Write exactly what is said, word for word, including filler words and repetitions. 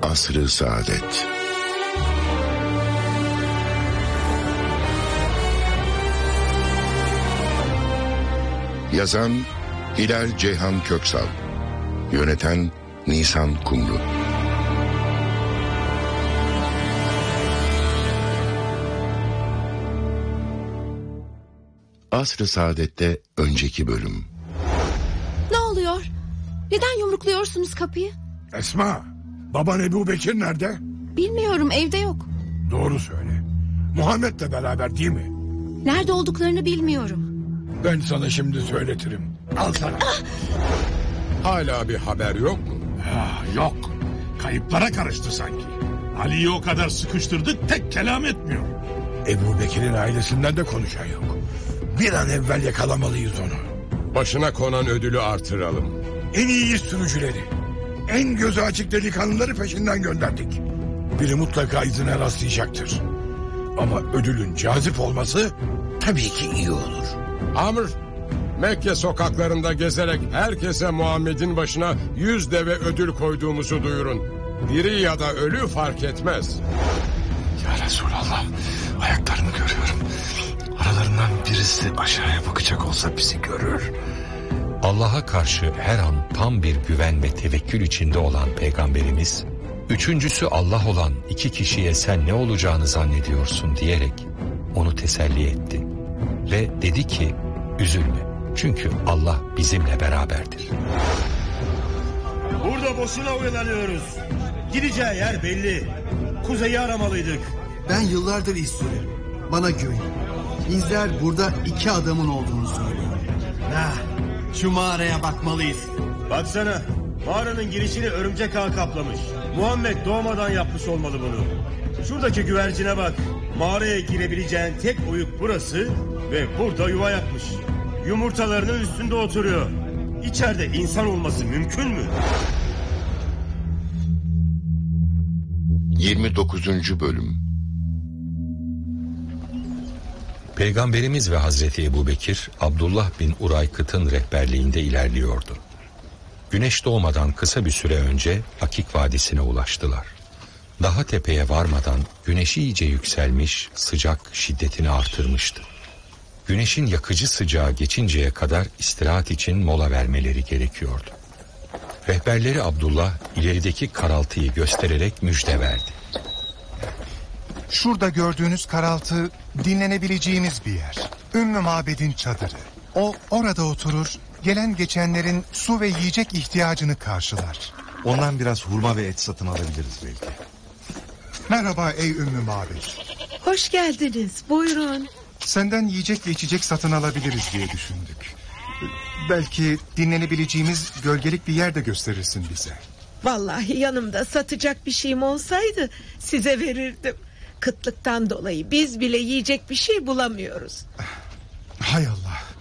Asr-ı Saadet. Yazan Hilal Ceyhan Köksal. Yöneten Nisan Kumru. Asr-ı Saadet'te önceki bölüm. Ne oluyor? Neden yumrukluyorsunuz kapıyı? Esma, baban Ebu Bekir nerede? Bilmiyorum, evde yok. Doğru söyle. Muhammed'le beraber değil mi? Nerede olduklarını bilmiyorum. Ben sana şimdi söyletirim. Al sana. Ah! Hala bir haber yok mu? Ah, yok. Kayıplara karıştı sanki. Ali'yi o kadar sıkıştırdık, tek kelam etmiyor. Ebu Bekir'in ailesinden de konuşan yok. Bir an evvel yakalamalıyız onu. Başına konan ödülü artıralım. En iyi sürücüleri, en gözü açık delikanlıları peşinden gönderdik. Biri mutlaka izine rastlayacaktır. Ama ödülün cazip olması tabii ki iyi olur. Amr, Mekke sokaklarında gezerek herkese Muhammed'in başına yüz deve ödül koyduğumuzu duyurun. Diri ya da ölü fark etmez. Ya Resulallah, ayaklarını görüyorum. Aralarından birisi aşağıya bakacak olsa bizi görür. Allah'a karşı her an tam bir güven ve tevekkül içinde olan Peygamberimiz, üçüncüsü Allah olan iki kişiye sen ne olacağını zannediyorsun diyerek onu teselli etti. Ve dedi ki, üzülme çünkü Allah bizimle beraberdir. Burada boşuna oyalanıyoruz. Gideceği yer belli. Kuzeyi aramalıydık. Ben yıllardır istiyorum. Bana güven. İzler burada iki adamın olduğunu söylüyor. Ha, şu mağaraya bakmalıyız. Baksana, mağaranın girişini örümcek ağ kaplamış. Muhammed doğmadan yapmış olmalı bunu. Şuradaki güvercine bak. Mağaraya girebileceğin tek oyuk burası ve burada yuva yapmış. Yumurtalarının üstünde oturuyor. İçeride insan olması mümkün mü? yirmi dokuzuncu bölüm. Peygamberimiz ve Hazreti Ebubekir, Abdullah bin Uraykıt'ın rehberliğinde ilerliyordu. Güneş doğmadan kısa bir süre önce Akik Vadisi'ne ulaştılar. Daha tepeye varmadan güneş iyice yükselmiş, sıcak şiddetini artırmıştı. Güneşin yakıcı sıcağı geçinceye kadar istirahat için mola vermeleri gerekiyordu. Rehberleri Abdullah ilerideki karaltıyı göstererek müjde verdi. Şurada gördüğünüz karaltı dinlenebileceğimiz bir yer. Ümmü Mabed'in çadırı. O orada oturur, gelen geçenlerin su ve yiyecek ihtiyacını karşılar. Ondan biraz hurma ve et satın alabiliriz belki. Merhaba ey Ümmü Mabed. Hoş geldiniz, buyurun. Senden yiyecek ve içecek satın alabiliriz diye düşündük. Belki dinlenebileceğimiz gölgelik bir yer de gösterirsin bize. Vallahi yanımda satacak bir şeyim olsaydı size verirdim. Kıtlıktan dolayı biz bile yiyecek bir şey bulamıyoruz. Hay Allah.